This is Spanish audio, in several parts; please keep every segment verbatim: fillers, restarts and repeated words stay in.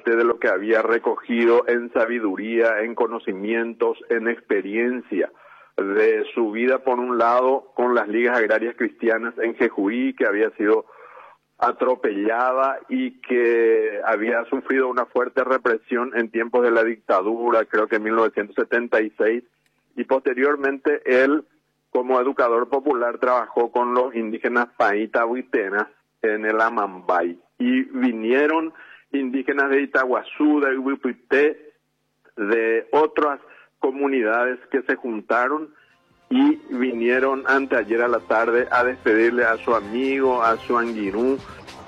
parte de lo que había recogido en sabiduría, en conocimientos, en experiencia de su vida, por un lado, con las ligas agrarias cristianas en Jejuí, que había sido atropellada y que había sufrido una fuerte represión en tiempos de la dictadura, creo que en mil novecientos setenta y seis, y posteriormente él, como educador popular, trabajó con los indígenas Paita Huitenas en el Amambay, y vinieron indígenas de Itaguazú, de Huipuité, de otras comunidades que se juntaron y vinieron anteayer a la tarde a despedirle a su amigo, a su anguirú.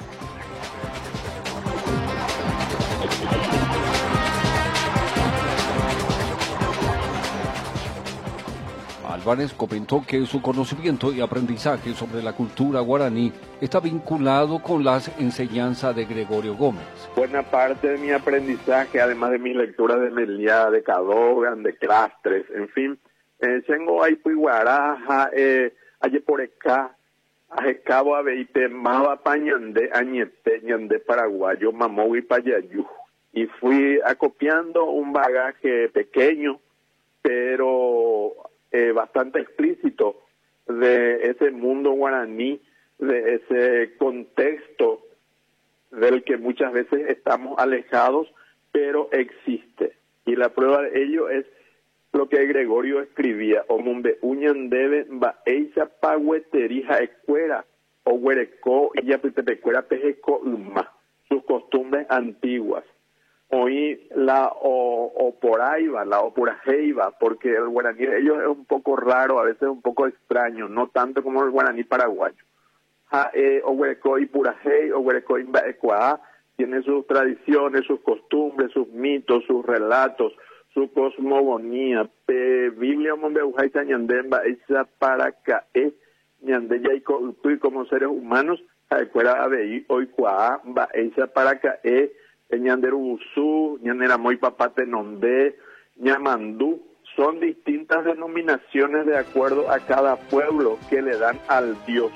Álvarez comentó que su conocimiento y aprendizaje sobre la cultura guaraní está vinculado con las enseñanzas de Gregorio Gómez. Buena parte de mi aprendizaje, además de mis lecturas de Meliá, de Cadogan, de Clastres, en fin, eh, tengo ahí Puiguaraja, eh, aye por acá, ajecabo a veinte, maba pañandé, añete, ñandé paraguayo, mamó y payayú. Y fui acopiando un bagaje pequeño, pero eh, bastante explícito, de ese mundo guaraní, de ese contexto del que muchas veces estamos alejados, pero existe. Y la prueba de ello es lo que Gregorio escribía: Omumbe uñandebe ba eisa pagueterija escuera o huereco y ya petepecuera pejeco uma, sus costumbres antiguas. Oí la o, oporaiba, la opurajeiba, porque el guaraní de ellos es un poco raro, a veces un poco extraño, no tanto como el guaraní paraguayo. Ja, eh, o huereco y purajei, o huereco imba ecuá, tiene sus tradiciones, sus costumbres, sus mitos, sus relatos, su cosmogonía. Pe Biblia mombeujai ñandemba esa para cae ñandeya y como seres humanos, jaecuera abei oikuá ba esa para cae ñanderubusú, ñaneramoy papate nondé, ñamandú, son distintas denominaciones de acuerdo a cada pueblo que le dan al Dios.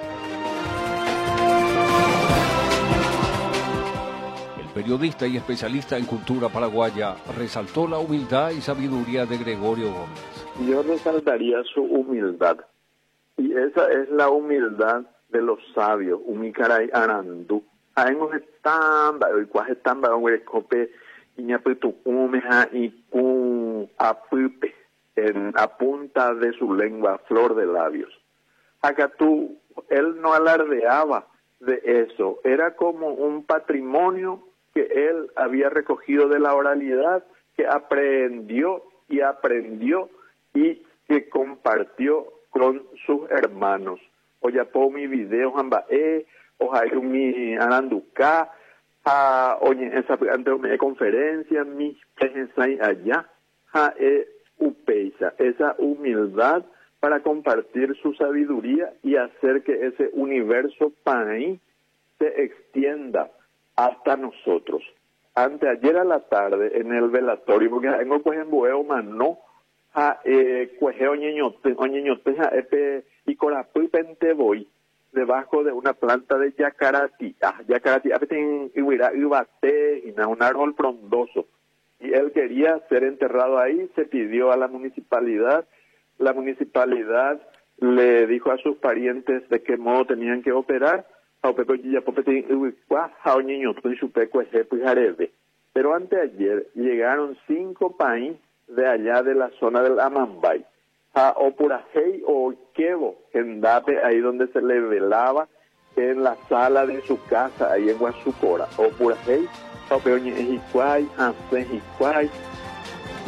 El periodista y especialista en cultura paraguaya resaltó la humildad y sabiduría de Gregorio Gómez. Yo resaltaría su humildad, y esa es la humildad de los sabios, Umicaray Arandú. Aengos estamba, hoy cuás estamba, un huecope, iñapitu umeja y cu apupe, en a punta de su lengua, flor de labios. Acá tú, él no alardeaba de eso, era como un patrimonio que él había recogido de la oralidad, que aprendió y aprendió y que compartió con sus hermanos. Oye, pongo mi video, Jambae, ojalá mi aranduca, a oye, esa ante una conferencia, mi presencia allá, a e upeisa, esa humildad para compartir su sabiduría y hacer que ese universo país se extienda hasta nosotros. Anteayer a la tarde, en el velatorio, porque tengo pues en bueo mano, a eh, cueje oñeñote, oñeñote, a epe, y corapui pente voy, debajo de una planta de yacarati, ah, yacarati, a veces hubiera ibate, y un árbol frondoso, y él quería ser enterrado ahí, se pidió a la municipalidad, la municipalidad le dijo a sus parientes de qué modo tenían que operar. Pero anteayer llegaron cinco países de allá de la zona del Amambay, a Opurajei o Quevo, en Dape, ahí donde se le velaba en la sala de su casa, ahí en Guasucora. Opurajei, Opeoñe Ejicuay, Hansen Ejicuay,